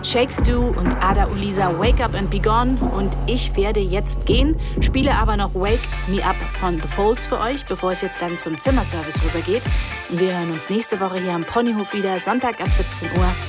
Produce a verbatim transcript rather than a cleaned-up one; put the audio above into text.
Shake Stew und Ada Ulisa Wake Up and Be Gone. Und ich werde jetzt gehen, spiele aber noch Wake Me Up von The Folds für euch, bevor es jetzt dann zum Zimmerservice rübergeht. Und wir hören uns nächste Woche hier am Ponyhof wieder, Sonntag ab siebzehn Uhr.